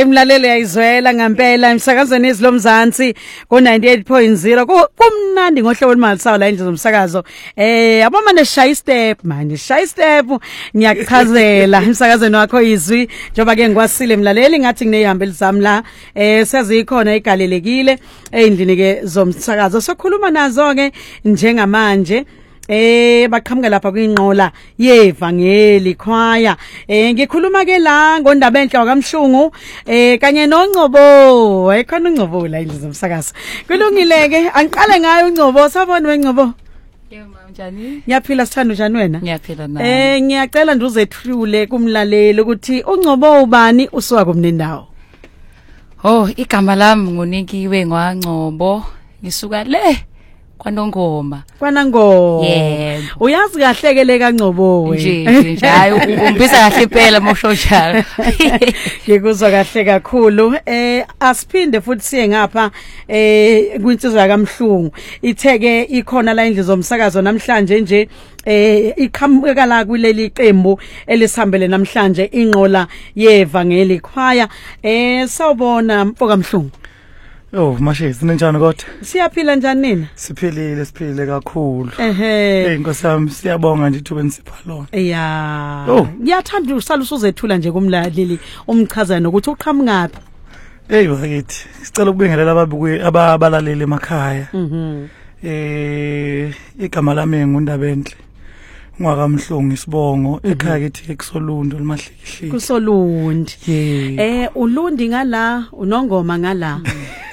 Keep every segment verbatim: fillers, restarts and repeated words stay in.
Hey mlaleli yayizwela ngempela emsakazweni izilomzansi ku ninety-eight point zero kumnandi ngohlelo lemali sawo la indlu zomsakazo eh aboma neshaya step manje shaya step ngiyachazela emsakazweni wakho izwi njoba ke ngikwasile mlaleli ngathi nginehambeli zami la eh sezikhona igalelekile endlini ke zomsakazo sokhuluma nazo ke njengamanje Eh baqhamuka lapha kwinqola yevangeli khwaya eh ngikhuluma ke la ngondaba enhle kwaMhlungu eh kanye noNgcobo ekhona uNgcobo la indlu zomsakazo kulungile ke angiqale ngayo uNgcobo sabona weNgcobo yebo mama njani ngiyaphila sithando njani wena ngiyaphila nawe eh ngiyacela nje uzethule kumlaleli ukuthi uNgcobo ubani usuka kumnendawo oh igama lami nguNinkiwe ngwaNgcobo ngisuka le kwaNongoma kwaNongoma yebo uyazi kahle ke le kaNgcobo we nje nje hayi ungimbisa kahle impela moshoshalo ngikuzwa kahle kakhulu eh asiphinde futhi siye ngapha eh kwinsizwa kaMhlungu itheke ikhona la indlu zomsakazo namhlanje nje eh iqhamuka la kuleli qembu elisihambele namhlanje inqola yevangeli khwaya eh sawubona mfoka Mhlungu. Oh mashe sinenjani kodwa siyaphila njani nina siphilile siphilile kakhulu ehe hey inkosi yami siyabonga nje ithuba nisipha lona yeah oh ngiyathanda usala usuzethula nje kumlaleli umchaza nokuthi uqhamukapi hey bakithi sicela ukubingelela ababuke ababalaleli emakhaya mhm eh igama lami nguNdabenhle ngwakamhlungu isibongo ekhaya kithi kuSolundi limahlekihle kuSolundi yeah eh uLundi ngala uNongoma ngala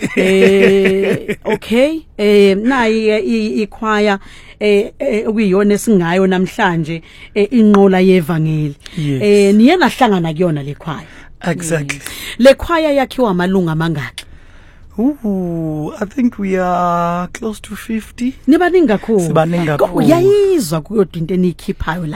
eh okay eh nayi ikhwaya eh okuyiyona esingayo namhlanje inqola yevangeli eh niye nahlangana kuyona lekhwaya exactly lekhwaya yakhiwa amalunga amangaki Ooh, I think we are close to fifty. Nibaningi kakhulu. Sibaningi kakhulu. Uyayizwa kuyodwa into enikhiphayo la.